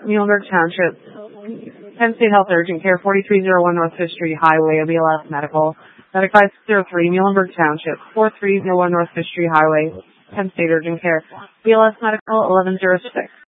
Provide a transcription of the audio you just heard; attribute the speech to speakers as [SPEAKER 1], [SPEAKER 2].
[SPEAKER 1] Muhlenberg Township, Penn State Health Urgent Care, 4301 North 5th Street Highway, BLS Medical. Medic 503, Muhlenberg Township, 4301 North 5th Street Highway, Penn State Urgent Care, BLS Medical, 1106.